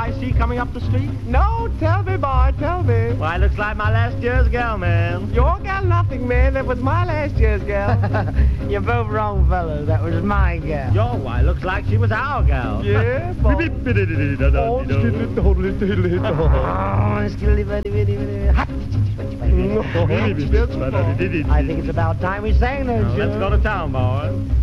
I see coming up the street? No, tell me, boy, tell me. Why, looks like my last year's gal, man. Your gal nothing, man. That was my last year's gal. You're both wrong, fellas. That was my gal. Yo, why, looks like she was our gal. Yeah, boy. Oh, skiddly, totally, tiddly, Oh, skilly-bitty-bitty-bitty. Hot. I think it's about time we sang those. Let's go to town, boys.